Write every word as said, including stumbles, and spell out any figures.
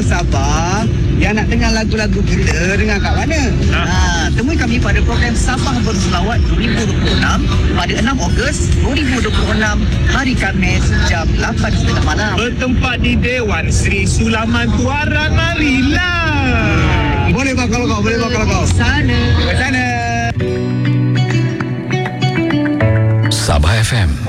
Sabah yang nak dengar lagu-lagu kita, dengar kat mana? Ha. Ha, temui kami pada program Sabah Berselawat dua ribu dua puluh enam pada enam Ogos dua ribu dua puluh enam, hari Khamis jam lapan tiga puluh malam. Bertempat di Dewan Sri Sulaman Tuarang Arila. Boleh bang kalau kau, boleh bang kalau kau. Sana. Ke sana. Sabah F M